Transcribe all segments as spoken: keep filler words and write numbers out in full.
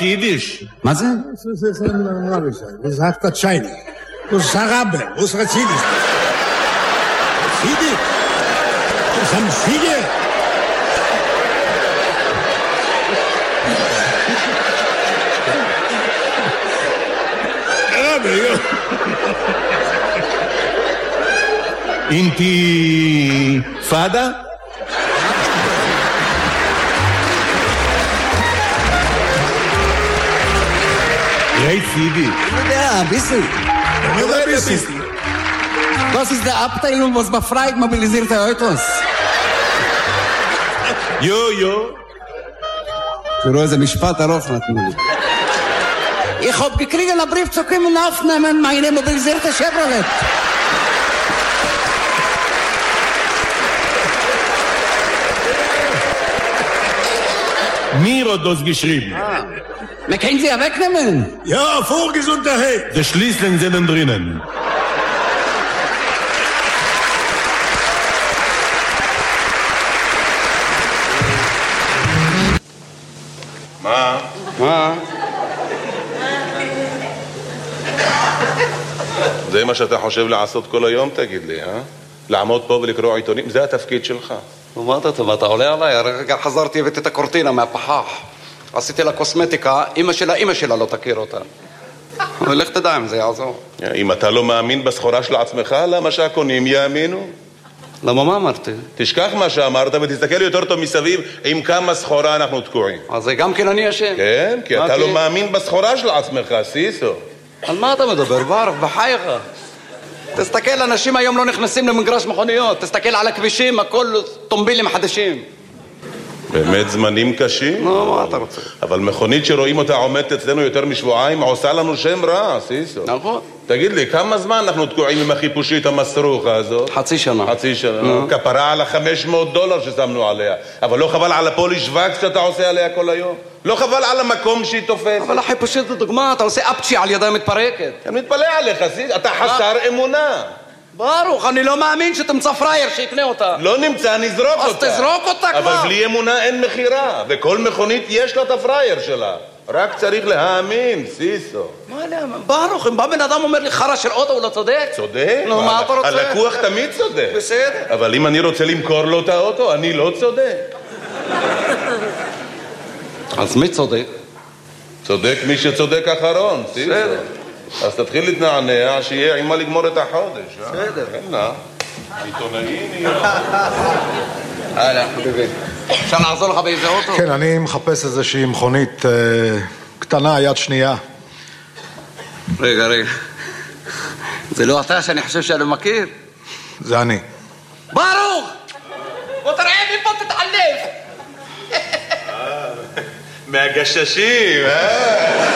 יידיש? מה זה? Wie sagt das Scheine? Du Sarabe, wo ist Razidis? Razidis? Das haben viele. Sarabe, ja. אינתיפאדה? Great City. Ja, ein bisschen. Nur ein bisschen. Das ist der Abteilung, was befreit mobilisierte Autos. יו, יו. תראו איזה משפט ארוך נתנו לי. Ich hab gekriegt einen Brief zu kommen aufnehmen, meine mobilisierte Chevrolet. Mir hat das geschrieben. Wir können sie ja wegnehmen. Ja, Vorgesundheit. Die Schließlinge sind drinnen. מה? מה? זה מה שאתה חושב לעשות כל היום, תגיד לי, אה? לעמוד פה ולקרוא עיתונים? זה התפקיד שלך. מה אתה טוב? אתה עולה עליי? הרגע חזרתי הבאתי את הקורטינה מהפחח. עשיתי לה קוסמטיקה, אמא שלה, אמא שלה לא תכיר אותה. לך תדע אם זה יעזור. אם אתה לא מאמין בסחורה של עצמך, למה שהקונים יאמינו? למה מה אמרתי? תשכח מה שאמרת ותסתכל יותר טוב מסביב עם כמה סחורה אנחנו תקועים. אז זה גם כן אני אשם. כן, כי אתה לא מאמין בסחורה של עצמך, סיסו. על מה אתה מדבר? ברוך, בחייך. תסתכל, אנשים היום לא נכנסים למגרש מכוניות. תסתכל על הכבישים, הכל טומבילים חדשים. באמת זמנים קשים? נו, מה אתה רוצה? אבל מכונית שרואים אותה עומדת אצלנו יותר משבועיים עושה לנו שם רע, סיסו. נכון. תגיד לי, כמה זמן אנחנו תקועים עם החיפושית המסרוכה הזאת? חצי שנה. חצי שנה. כפרה על ה-חמש מאות דולר ששמנו עליה. אבל לא חבל על הפוליש וקס שאתה עושה עליה כל היום? לא חבל על המקום שהיא תופסת? אבל החיפושית זו דוגמה, אתה עושה אפצ'י על ידיים מתפרקת. אני מתפלא עליך, סיסו. אתה חסר אמונה. ברוך, אני לא מאמין שתמצא פרייר שיקנה אותה. לא נמצא, נזרוק אותה. אז תזרוק אותה כבר. אבל בלי אמונה אין מחירה, וכל מכונית יש לה את הפרייר שלה. רק צריך להאמין, סיסו. מה להאמין? ברוך, אם בא בן אדם אומר לי חרא של אוטו, הוא לא צודק? צודק? נו, מה אתה רוצה? הלקוח תמיד צודק. בסדר. אבל אם אני רוצה למכור לו את האוטו, אני לא צודק. אז מי צודק? צודק מי שצודק אחרון, סיסו. בסדר. אז תתחיל להתנענע שיהיה עם מה לגמור את החודש. בסדר. כן, נא. עיתונאים יהיה. הלאה, חביבי. אפשר לעזור לך באיזה אוטו? כן, אני מחפש איזושהי מכונית אה, קטנה, יד שנייה. רגע, רגע. זה לא אתה שאני חושב שאני מכיר? זה אני. ברוך! בוא תראה מפה תתעלף! מהגששים, אה?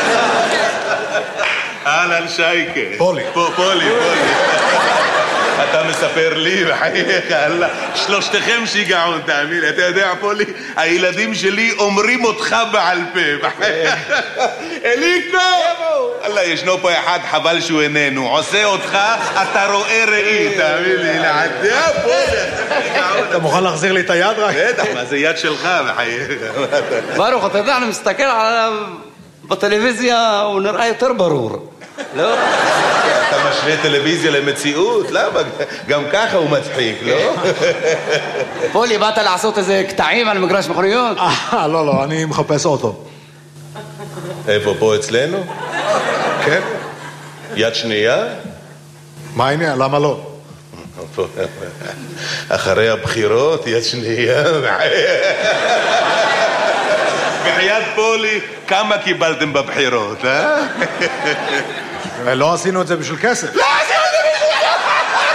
אהלן שייקה. פולי. פה, פולי, פולי. אתה מספר לי, בחייך, אללה, שלושתכם שיגעון, תאמין לי, אתה יודע, פולי, הילדים שלי אומרים אותך בעל פה, בחייך. אליקו! אללה, ישנו פה אחד, חבל שהוא איננו, עושה אותך, אתה רואה ראי, תאמין לי, לעדה, פולי. אתה מוכן להחזיר לי את היד רק? בטח, מה זה יד שלך, בחייך. ברוך, אתה יודע, אני מסתכל עליו בטלוויזיה, הוא נראה יותר ברור. לא? אתה משווה טלוויזיה למציאות? למה? גם ככה הוא מצחיק, לא? פולי, באת לעשות איזה קטעים על מגרש מכוניות? אה, לא, לא, אני מחפש אוטו. איפה, פה אצלנו? כן? יד שנייה? מה העניין? למה לא? אחרי הבחירות, יד שנייה. בחיית פולי, כמה קיבלתם בבחירות, אה? לא עשינו את זה בשביל כסף. לא עשינו את זה בשביל כסף!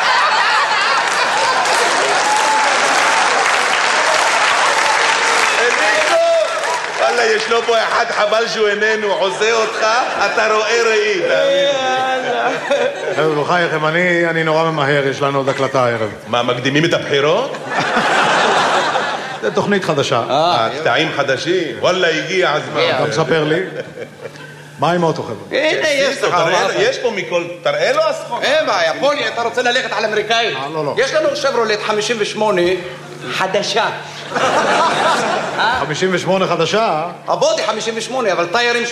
אליקו! וואלה, ישנו פה אחד חבל שהוא איננו, עושה אותך, אתה רואה ראי, תאמין. בחייכם, אני, אני נורא ממהר, יש לנו עוד הקלטה הערב. מה, מקדימים את הבחירות? זה תוכנית חדשה. אה, קטעים חדשים? וואלה, הגיע הזמן. אתה מספר לי? מה עם אוטו, חבר'ה? הנה, יש לך. יש פה מכל... תראה לו הסחורה. אין בעיה, פולי, אתה רוצה ללכת על אמריקאי? אה, לא, לא. יש לנו שברולט חמישים ושמונה חדשה. חמישים ושמונה חדשה? הבודי חמישים ושמונה, אבל טיירים